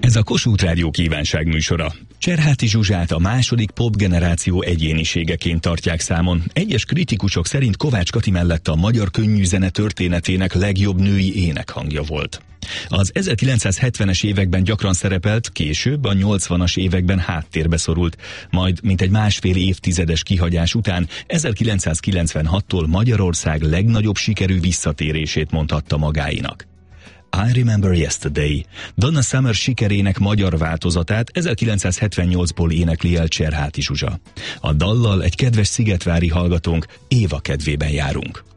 Ez a Kossuth Rádió kívánságműsora. Cserháti Zsuzsát a második popgeneráció egyéniségeként tartják számon. Egyes kritikusok szerint Kovács Kati mellett a magyar könnyűzene történetének legjobb női énekhangja volt. Az 1970-es években gyakran szerepelt, később a 80-as években háttérbe szorult, majd mintegy másfél évtizedes kihagyás után 1996-tól Magyarország legnagyobb sikerű visszatérését mondhatta magáinak. I Remember Yesterday, Donna Summer sikerének magyar változatát 1978-ból énekli el Cserháti Zsuzsa. A dallal egy kedves szigetvári hallgatónk Éva kedvében járunk.